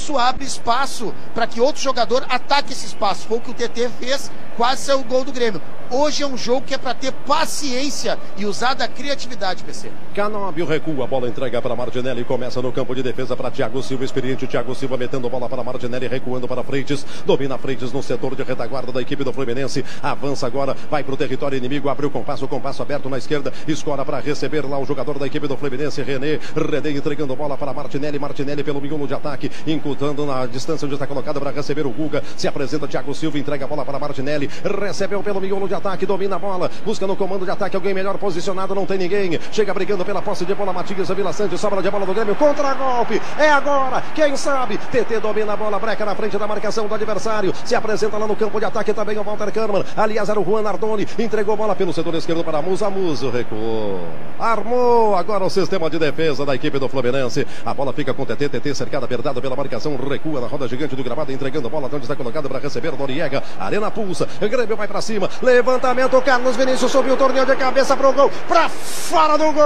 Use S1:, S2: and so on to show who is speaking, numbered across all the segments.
S1: isso abre espaço para que outro jogador ataque esse espaço. Foi o que o TT fez, quase saiu o gol do Grêmio. Hoje é um jogo que é para ter paciência e usar da criatividade, PC.
S2: Canóbio recua, a bola entrega para Martinelli, começa no campo de defesa para Thiago Silva, experiente Thiago Silva metendo bola para Martinelli, recuando para Freitas, domina Freitas no setor de retaguarda da equipe do Fluminense, avança agora, vai para o território inimigo, abre o compasso aberto na esquerda, escora para receber lá o jogador da equipe do Fluminense, René entregando bola para Martinelli pelo miolo de ataque, encurtando na distância onde está colocado para receber o Guga, se apresenta Thiago Silva, entrega a bola para Martinelli, recebeu pelo miolo de ataque, domina a bola, busca no comando de ataque, alguém melhor posicionado, não tem ninguém, chega brigando pela posse de bola, Matias Vila Sante, sobra de bola do Grêmio, contra-golpe, é agora, quem sabe, TT domina a bola, breca na frente da marcação do adversário, se apresenta lá no campo de ataque também o Walter Kahneman, aliás era o Juan Nardoni, entregou a bola pelo setor esquerdo para Muso recuou, armou agora o sistema de defesa da equipe do Fluminense, a bola fica com o TT cercado, apertado pela marcação, recua na roda gigante do gramado, entregando a bola onde está colocado para receber Noriega, Arena pulsa, Grêmio vai para cima, levantamento, Carlos Vinícius subiu o torneio de cabeça pro gol, para fora do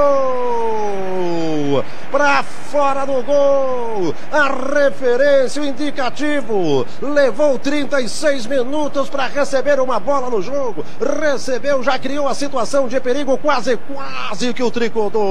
S2: gol, para fora do gol, a referência, o indicativo, levou 36 minutos para receber uma bola no jogo, recebeu, já criou a situação de perigo, quase que o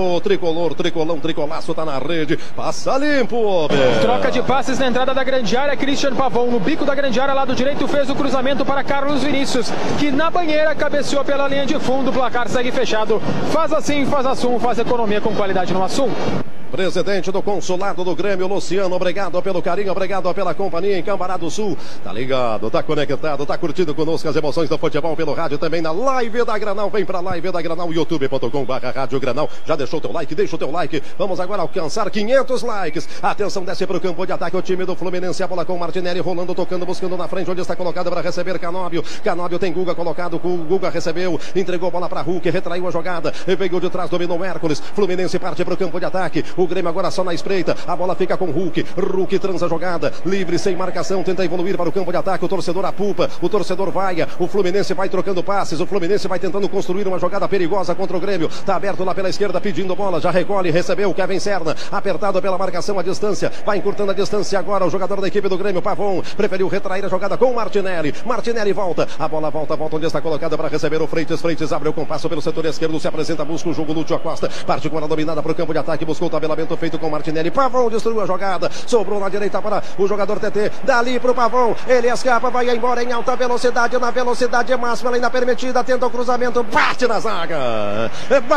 S2: tricolaço tá na rede, passa limpo, homem.
S3: Troca de passes na entrada da grande área, Christian Pavon no bico da grande área, lado direito, fez o cruzamento para Carlos Vinícius, que na banheira cabeceou pela linha de fundo, o placar segue fechado, faz assim, faz assum, faz economia com qualidade no assum.
S2: Presidente do Consulado do Grêmio, Luciano, obrigado pelo carinho, obrigado pela companhia em Cambará do Sul. Tá ligado, tá conectado, tá curtindo conosco as emoções do futebol pelo rádio, também na live da Granal. Vem pra live da Granal, youtube.com/rádio Granal. Já deixou teu like? Deixa o teu like. Vamos agora alcançar 500 likes. Atenção, desce pro campo de ataque o time do Fluminense. A bola com Martinelli rolando, tocando, buscando na frente, onde está colocado para receber Canóbio. Canóbio tem Guga colocado, Guga recebeu, entregou a bola para Hulk, retraiu a jogada, veio de trás, dominou o Hércules. Fluminense parte pro campo de ataque. O Grêmio agora só na espreita, a bola fica com Hulk transa a jogada, livre, sem marcação, tenta evoluir para o campo de ataque, o torcedor apupa, o torcedor vaia, o Fluminense vai trocando passes, o Fluminense vai tentando construir uma jogada perigosa contra o Grêmio, tá aberto lá pela esquerda, pedindo bola, já recolhe, recebeu, Kevin Serna, apertado pela marcação à distância, vai encurtando a distância agora, o jogador da equipe do Grêmio, Pavon, preferiu retrair a jogada com Martinelli volta, a bola volta onde está colocada para receber o Freitas abre o compasso pelo setor esquerdo, se apresenta, busca o jogo, Lúcio Acosta, parte com a dominada para o campo de ataque, buscou o tabelamento feito com Martinelli, Pavon destruiu a jogada, sobrou na direita para o jogador TT, dali pro Pavon, ele escapa, vai embora em alta velocidade, na velocidade máxima ainda permitida, tenta o cruzamento, bate na zaga,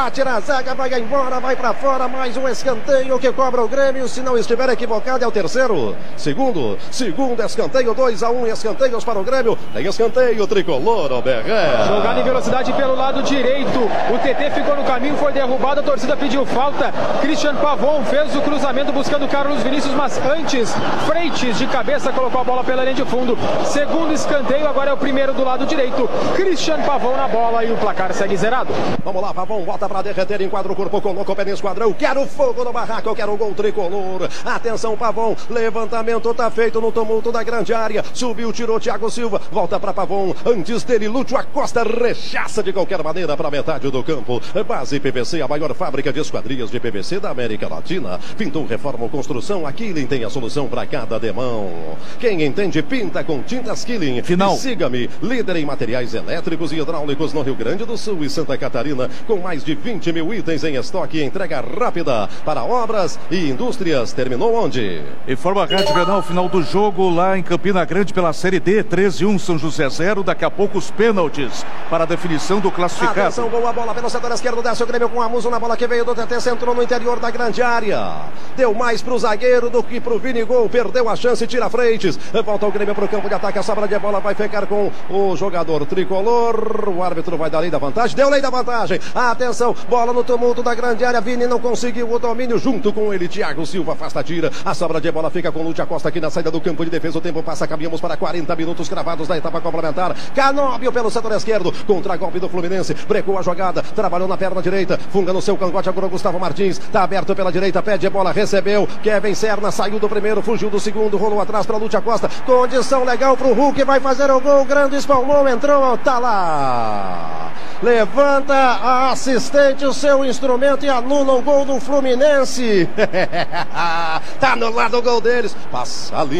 S2: vai embora, vai para fora, mais um escanteio que cobra o Grêmio, se não estiver equivocado é o terceiro, segundo escanteio, 2-1, escanteios para o Grêmio, tem escanteio tricolor, Oberré.
S3: Jogada em velocidade pelo lado direito, o TT ficou no caminho, foi derrubado, a torcida pediu falta, Christian Pavon fez o cruzamento buscando Carlos Vinícius, mas antes Freitas de cabeça colocou a bola pela linha de fundo, segundo escanteio, agora é o primeiro do lado direito, Christian Pavon na bola e o placar segue zerado.
S2: Vamos lá, Pavon bota pra derreter, enquadra o corpo, coloca o pé no esquadrão, quero fogo no barraco, eu quero um gol tricolor, atenção Pavon, levantamento tá feito no tumulto da grande área, subiu, tirou Thiago Silva, volta pra Pavon, antes dele Lúcio Acosta, rechaça de qualquer maneira pra metade do campo, Base PVC, a maior fábrica de esquadrias de PVC da América Latina, pintou, reforma ou construção, a Killing tem a solução para cada demão. Quem entende, pinta com tintas Killing.
S4: Final.
S2: Siga-me, líder em materiais elétricos e hidráulicos no Rio Grande do Sul e Santa Catarina, com mais de 20 mil itens em estoque e entrega rápida para obras e indústrias. Terminou onde?
S4: Informa a Rádio Granal, final do jogo lá em Campina Grande pela Série D, 13-1, São José 0, daqui a pouco os pênaltis para a definição do classificado.
S2: Atenção, boa bola pelo setor esquerdo, desce o Grêmio com a Muso na bola que veio do TT, centrou no interior da grande área. Deu mais pro zagueiro do que pro Vini, gol, perdeu a chance, tira Freitas, volta o Grêmio pro campo de ataque, a sobra de bola vai ficar com o jogador tricolor, o árbitro vai dar lei da vantagem, deu lei da vantagem, atenção, bola no tumulto da grande área, Vini não conseguiu o domínio, junto com ele, Thiago Silva afasta, tira, a sobra de bola fica com o Lúcio Acosta aqui na saída do campo de defesa, o tempo passa, caminhamos para 40 minutos cravados da etapa complementar, Canóbio pelo setor esquerdo, contra-golpe do Fluminense, brecou a jogada, trabalhou na perna direita, funga no seu cangote, agora o Gustavo Martins, tá aberto pela direita, pede a bola, recebeu, Kevin Serna, saiu do primeiro, fugiu do segundo, rolou atrás para Lúcio Acosta, condição legal pro Hulk, vai fazer o gol, grande espalmou, entrou, tá lá, levanta a assistente o seu instrumento e anula o gol do Fluminense, tá anulado o gol deles, passa ali.